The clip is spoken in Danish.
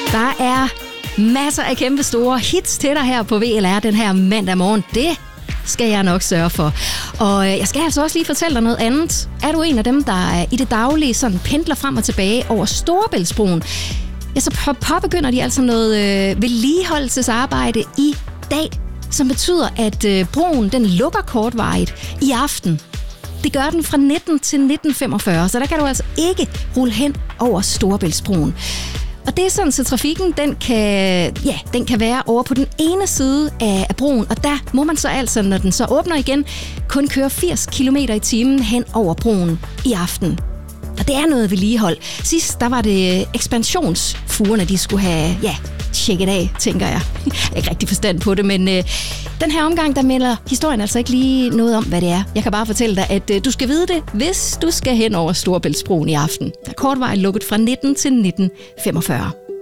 Der er masser af kæmpe store hits til dig her på VLR den her mandag morgen. Det skal jeg nok sørge for. Og jeg skal altså også lige fortælle dig noget andet. Er du en af dem, der i det daglige sådan pendler frem og tilbage over Storebæltsbroen, ja, så påbegynder de altså noget vedligeholdelsesarbejde i dag, som betyder, at broen den lukker kortvarigt i aften. Det gør den fra 19 til 19.45, så der kan du altså ikke rulle hen over Storebæltsbroen. Og det er sådan, så trafikken den kan være over på den ene side af broen, og der må man så altså, når den så åbner igen, kun køre 80 km i timen hen over broen i aften. Og det er noget vedligehold. Sidst, der var det ekspansionsfugerne, de skulle have, tjekket af, tænker jeg. Jeg er ikke rigtig forstand på det, men den her omgang, der melder historien altså ikke lige noget om, hvad det er. Jeg kan bare fortælle dig, at du skal vide det, hvis du skal hen over Storebæltsbroen i aften. Der er kortvarigt lukket fra 19 til 19.45.